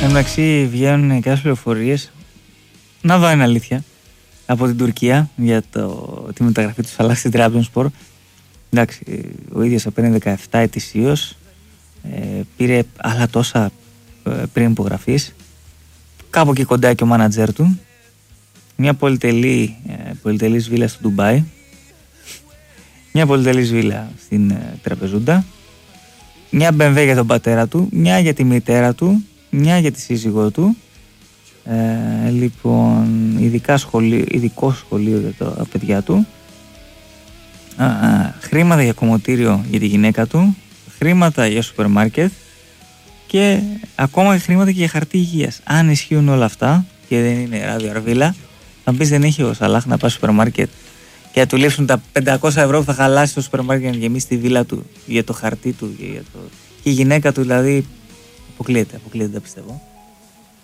μεταξύ βγαίνουν κάποιες πληροφορίες, να δω είναι αλήθεια, από την Τουρκία για τη μεταγραφή του Σαλάχ στην Τραμπζονσπορ. Εντάξει, ο ίδιος θα παίρνει 17 ετησίως, πήρε άλλα τόσα πριν υπογραφής, κάπου εκεί κοντά και ο μάνατζέρ του, μια πολυτελής βίλα στο Ντουμπάι, μια πολυτελής βίλα στην Τραπεζούντα, μια BMW για τον πατέρα του, μια για τη μητέρα του, μια για τη σύζυγό του, λοιπόν ειδικό σχολείο για τα παιδιά του, χρήματα για κομμωτήριο για τη γυναίκα του, χρήματα για σούπερ μάρκετ και ακόμα χρήματα και για χαρτί υγείας. Αν ισχύουν όλα αυτά και δεν είναι ράδιο αρβίλα, θα πεις δεν έχει ο Σαλάχ να πάει στο σούπερ μάρκετ και να του λείψουν τα 500 ευρώ που θα χαλάσει στο σούπερ μάρκετ για να γεμίσει τη βίλα του, για το χαρτί του και η γυναίκα του, δηλαδή αποκλείεται, τα πιστεύω.